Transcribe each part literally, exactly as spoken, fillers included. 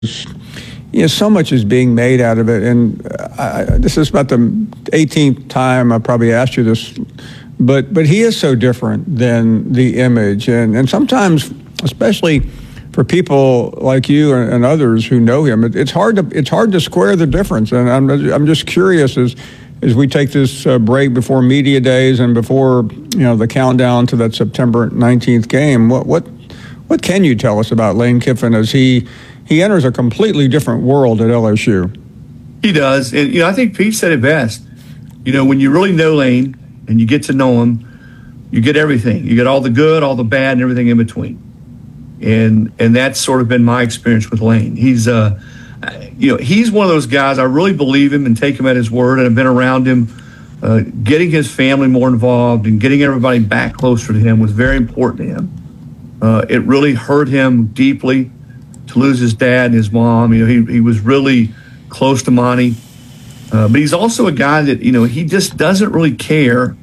You know, so much is being made out of it, and I, this is about the eighteenth time I probably asked you this, but but he is so different than the image, and and sometimes, especially for people like you and, and others who know him, it, it's hard to it's hard to square the difference, and I'm I'm just curious as as we take this uh, break before media days and before you know the countdown to that September nineteenth game. What what what can you tell us about Lane Kiffin as he He enters a completely different world at L S U? He does. And, you know, I think Pete said it best. You know, when you really know Lane and you get to know him, you get everything. You get all the good, all the bad, and everything in between. And and that's sort of been my experience with Lane. He's, uh, you know, he's one of those guys, I really believe him and take him at his word, and I've been around him. Uh, getting his family more involved and getting everybody back closer to him was very important to him. Uh, it really hurt him deeply to lose his dad and his mom. You know, he, he was really close to Monty. Uh, but he's also a guy that, you know, he just doesn't really care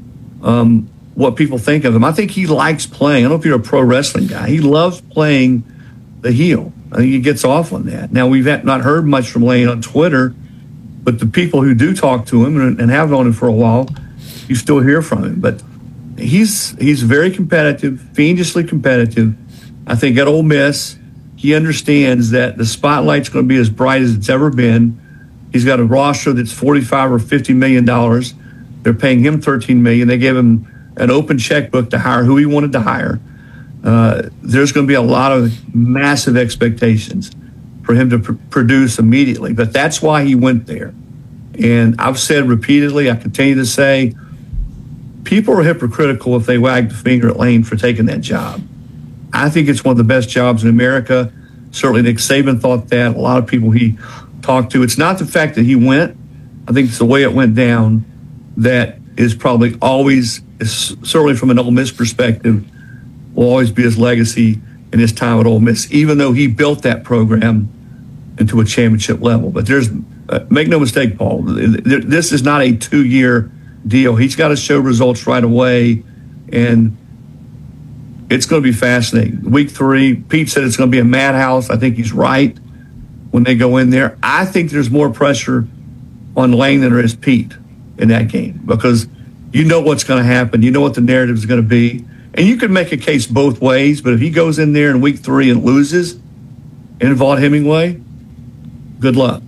um, what people think of him. I think he likes playing. I don't know if you're a pro wrestling guy. He loves playing the heel. I think he gets off on that. Now, we've not heard much from Lane on Twitter, but the people who do talk to him and, and have known him for a while, you still hear from him. But he's he's very competitive, fiendishly competitive. I think at Ole Miss, he understands that the spotlight's going to be as bright as it's ever been. He's got a roster that's forty-five or fifty million dollars. They're paying him thirteen million dollars. They gave him an open checkbook to hire who he wanted to hire. Uh, there's going to be a lot of massive expectations for him to pr- produce immediately. But that's why he went there. And I've said repeatedly, I continue to say, people are hypocritical if they wag the finger at Lane for taking that job. I think it's one of the best jobs in America. Certainly Nick Saban thought that. A lot of people he talked to. It's not the fact that he went. I think it's the way it went down that is probably always, is certainly from an Ole Miss perspective, will always be his legacy in his time at Ole Miss, even though he built that program into a championship level. But there's, uh, make no mistake, Paul, this is not a two-year deal. He's got to show results right away, and it's going to be fascinating. Week three, Pete said it's going to be a madhouse. I think he's right when they go in there. I think there's more pressure on Lane than there is Pete in that game because you know what's going to happen. You know what the narrative is going to be. And you could make a case both ways, but if he goes in there in week three and loses in Vaught Hemingway, good luck.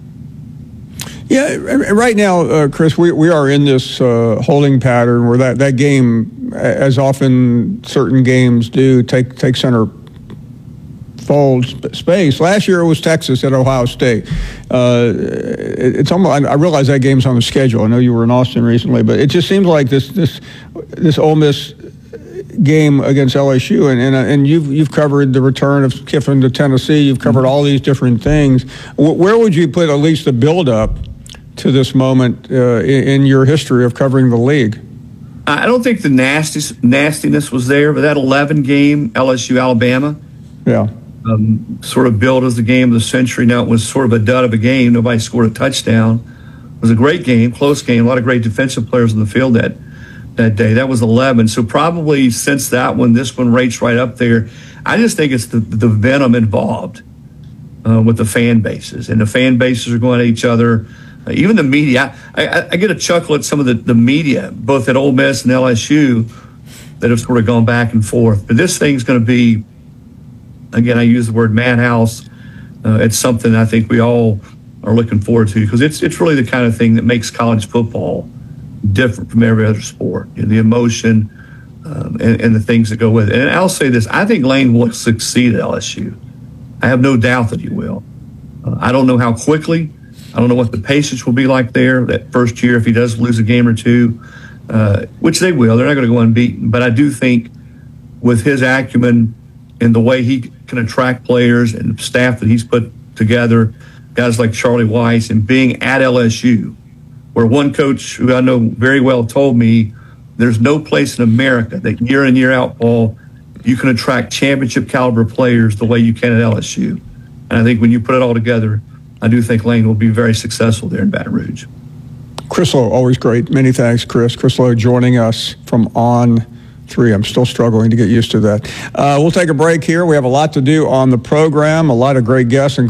Yeah, right now, uh, Chris, we, we are in this uh, holding pattern where that, that game, as often certain games do, take take center fold space. Last year it was Texas at Ohio State. Uh, it, it's almost, I realize that game's on the schedule. I know you were in Austin recently, but it just seems like this this this Ole Miss game against L S U, and and, and you've you've covered the return of Kiffin to Tennessee. You've covered all these different things. Where would you put at least the build-up to this moment uh, in, in your history of covering the league? I don't think the nasty, nastiness was there, but that eleven game L S U Alabama, yeah, um, sort of billed as the game of the century. Now it was sort of a dud of a game. Nobody scored a touchdown. It was a great game, close game. A lot of great defensive players on the field that that day. That was eleven. So probably since that one, this one rates right up there. I just think it's the the venom involved uh, with the fan bases, and the fan bases are going at each other. Uh, even the media, I, I, I get a chuckle at some of the, the media, both at Ole Miss and L S U, that have sort of gone back and forth. But this thing's going to be, again, I use the word madhouse. Uh, it's something I think we all are looking forward to because it's it's really the kind of thing that makes college football different from every other sport. You know, the emotion um, and, and the things that go with it. And I'll say this, I think Lane will succeed at L S U. I have no doubt that he will. Uh, I don't know how quickly. I don't know what the patience will be like there that first year if he does lose a game or two, uh, which they will. They're not going to go unbeaten. But I do think with his acumen and the way he can attract players and the staff that he's put together, guys like Charlie Weiss, and being at L S U, where one coach who I know very well told me there's no place in America that year in, year out, Paul, you can attract championship caliber players the way you can at L S U. And I think when you put it all together, I do think Lane will be very successful there in Baton Rouge. Chris Low, always great. Many thanks, Chris. Chris Low joining us from On Three. I'm still struggling to get used to that. Uh, we'll take a break here. We have a lot to do on the program, a lot of great guests,